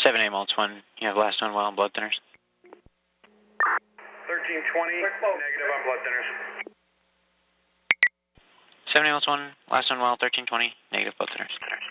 7 Mulch 1, you have last known while on blood thinners. 1320, negative on blood thinners. 7 Mulch 1, last known while 1320, negative blood thinners.